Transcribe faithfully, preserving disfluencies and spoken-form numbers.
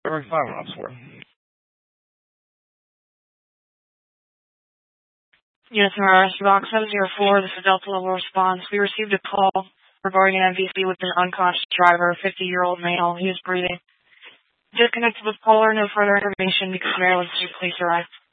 Very fine, officer. Units in our rescue box seven zero four, this is Delta Level Response. We received a call regarding an M V C with an unconscious driver, a fifty-year-old male. He was breathing. Disconnected with caller, no further information because Maryland State Police arrived.